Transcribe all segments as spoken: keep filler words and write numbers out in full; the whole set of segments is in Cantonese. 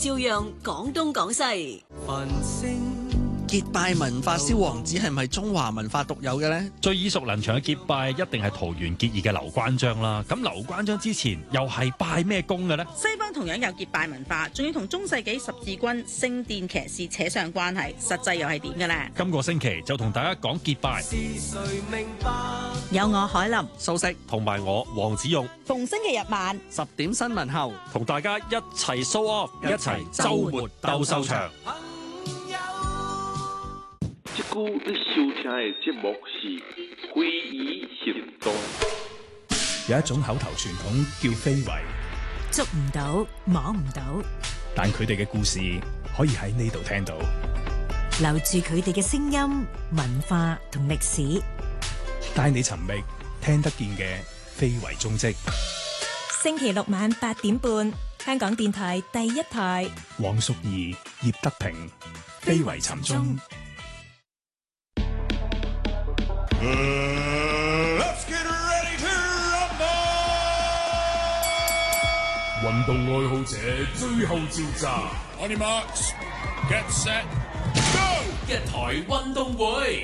照樣講東講西。 結拜文化燒王子係咪中華文化獨有嘅呢？ 最耳熟能詳嘅結拜一定係桃園結義嘅劉關張啦。咁劉關張之前又係拜咩公嘅呢？ 西方同樣有結拜文化，仲要同中世紀十字軍、聖殿騎士扯上關係，實際又係點嘅呢？ 今個星期就同大家講結拜。 有我海林、 蘇軾同埋我黃子勇， 逢星期日晚十點新聞後， 同大家一齊 show off， 一齊週末鬥秀場。 即久你收聽嘅節目是非遺行動。 有一種口頭傳統叫非遺， 捉唔到，摸唔到， 但佢哋嘅故事可以喺呢度聽到， 留住佢哋嘅聲音、文化同歷史， 帶你尋覓聽得見嘅非遺蹤跡。 星期六晚八點半，香港電台第一台， 黃淑儀、葉德平，非遺尋蹤。 Let's get ready to rumble！ 運動愛好者最後召集 ，On your marks, get set, go！ 一台運動會，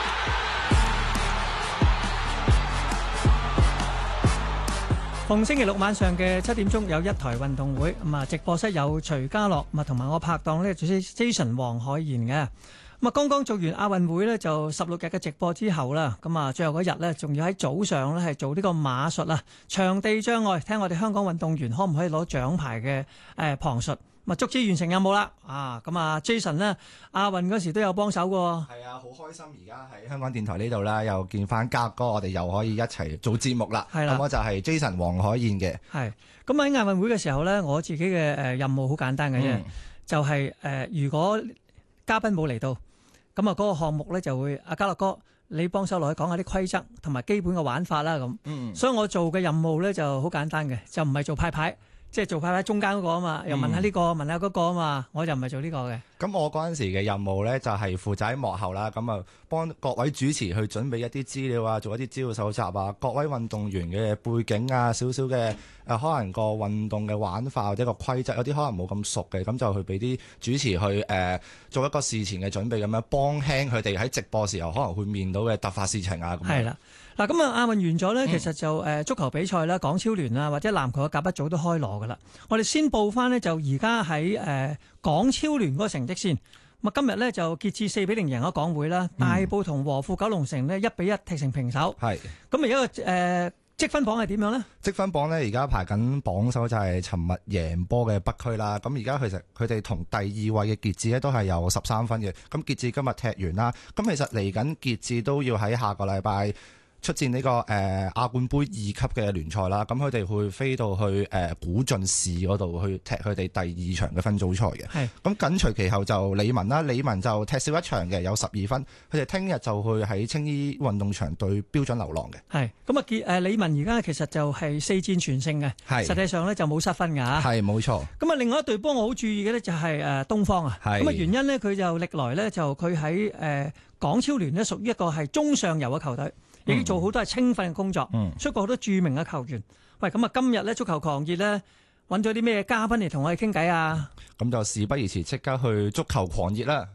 逢星期六晚上嘅七點鐘有一台運動會，咁啊直播室有徐家樂，咁啊同埋我拍檔咧，Jason 黃海賢嘅。咁啊，剛剛做完亞運會咧，就十六日嘅直播之後啦，咁啊，最後嗰日咧，仲要喺早上咧係做呢個馬術啊，場地障礙，聽我哋香港運動員可唔可以攞獎牌嘅誒旁述，咁啊，足之完成任務啦，啊，咁啊 Jason 咧亞運嗰時都有幫手嘅喎。 係啊，好開心而家喺香港電台呢度啦，又見翻家哥，我哋又可以一齊做節目啦。係啦，咁我就係 Jason 黃海燕嘅。係，咁喺亞運會嘅時候咧，我自己嘅誒任務好簡單嘅啫，嗯、就係、是、誒、呃、如果嘉賓冇嚟到。咁啊，嗰個項目咧就會阿嘉樂哥，你幫手落去講下啲規則同埋基本嘅玩法啦咁。嗯，所以我做嘅任務咧就好簡單嘅，就唔係做派牌，即係做派牌中間嗰個啊嘛，又問下呢個，問下嗰個啊嘛，我就唔係做呢個嘅。咁我嗰陣時嘅任務咧就係負責喺幕後啦，咁啊幫各位主持去準備一啲資料啊，做一啲資料搜集啊，各位運動員嘅背景啊，少少嘅誒可能個運動嘅玩法或者個規則，有啲可能冇咁熟嘅，咁就去俾啲主持去誒、呃、做一個事前嘅準備，咁樣幫輕佢哋喺直播時候可能會面到嘅突發事情啊。咁係啦，嗱咁啊亞運完咗呢，其實就誒、呃、足球比賽啦、港超聯啊或者籃球嘅甲一組都開鑼噶啦。我哋先報翻呢，就而家喺誒港超聯嗰個成績先。咁啊今日呢，就傑志四比零贏咗港會啦，嗯、大埔同和富九龍城呢，一比一踢成平手。係咁而家個誒積分榜係點樣呢？積分榜呢，而家排緊榜首就係尋日贏波嘅北區啦。咁而家其實佢哋同第二位嘅傑志呢都係有十三分嘅。咁傑志今日踢完啦。咁其實嚟緊傑志都要喺下個禮拜出戰呢、這個誒、呃、亞冠杯二級嘅聯賽啦，咁佢哋會飛到去誒、呃、古晉市嗰度去踢佢哋第二場嘅分組賽嘅。係咁緊隨其後就理文啦，理文就踢少一場嘅，有十二分。佢哋聽日就去喺青衣運動場對標準流浪嘅。係咁啊，結誒理文而家其實就係四戰全勝嘅，係實際上咧就冇失分㗎。係冇錯。咁啊，另外一隊波我好注意嘅咧就係誒東方啊。係咁啊，原因呢，佢就歷來咧就佢喺誒港超聯呢屬於一個係中上游嘅球隊。已經做好多係青訓嘅工作，嗯、出過好多著名嘅球員。喂，咁啊，今日咧足球狂熱咧揾咗啲咩嘉賓嚟同我哋傾偈啊？咁就事不宜遲，即刻去足球狂熱啦！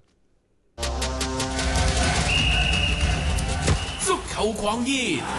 足球狂熱，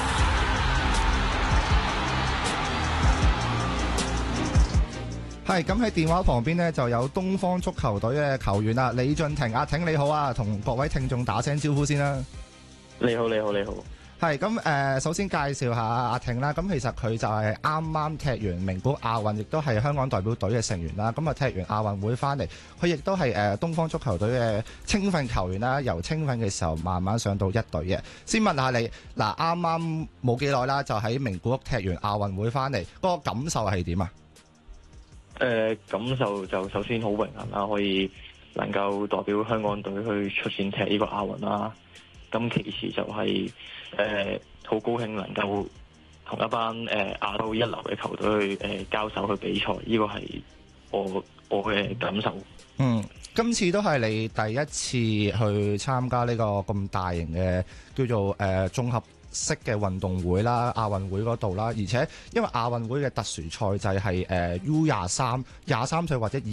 係咁喺電話旁邊呢，就有東方足球隊嘅球員啦，李俊霆，阿霆你好啊，同各位聽眾打聲招呼先啦。你好，你好，你好。係咁誒，首先介紹下阿霆啦。咁其實佢就係啱啱踢完名古屋亞運，亦都係香港代表隊嘅成員啦。咁啊，踢完亞運會翻嚟，佢亦都係誒東方足球隊嘅青訓球員啦。由青訓嘅時候慢慢上到一隊嘅。先問下你，嗱啱啱冇幾耐啦，就喺名古屋踢完亞運會翻嚟，嗰個感受係點啊？誒、呃，感受就首先好榮幸啦，可以能夠代表香港隊去出戰踢呢個亞運啦。咁其次就係誒好高興能夠同一班誒、呃、亞洲一流嘅球隊去誒、呃、交手去比賽，呢個係我我嘅感受。嗯，今次都係你第一次去參加呢個咁大型嘅叫做誒、呃、綜合式嘅運動會啦，亞運會嗰度啦，而且因為亞運會嘅特殊賽制係誒 U 廿三廿三歲或者以